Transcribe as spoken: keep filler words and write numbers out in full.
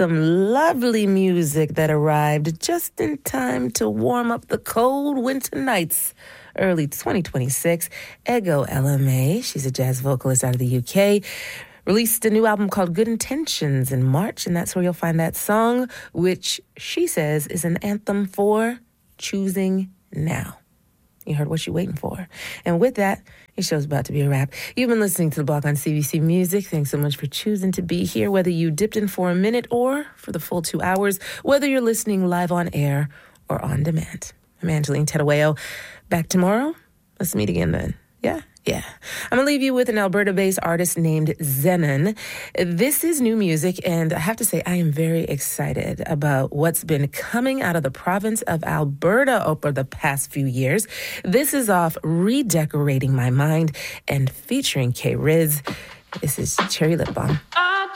some lovely music that arrived just in time to warm up the cold winter nights. Early twenty twenty-six, Ego L M A, she's a jazz vocalist out of the U K, released a new album called Good Intentions in March, and that's where you'll find that song, which she says is an anthem for choosing now. You heard what you're waiting for. And with that, your show's about to be a wrap. You've been listening to The Block on C B C Music. Thanks so much for choosing to be here, whether you dipped in for a minute or for the full two hours, whether you're listening live on air or on demand. I'm Angeline Terueo. Back tomorrow. Let's meet again then. Yeah? Yeah. I'm going to leave you with an Alberta-based artist named Zenon. This is new music, and I have to say I am very excited about what's been coming out of the province of Alberta over the past few years. This is off Redecorating My Mind and featuring K-Riz. This is Cherry Lip Balm.